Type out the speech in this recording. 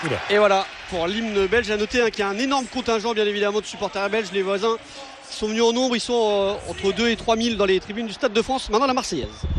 Et voilà, pour l'hymne belge, à noter qu'il y a un énorme contingent bien évidemment de supporters belges. Les voisins sont venus en nombre, ils sont entre 2 et 3 000 dans les tribunes du Stade de France. Maintenant la Marseillaise.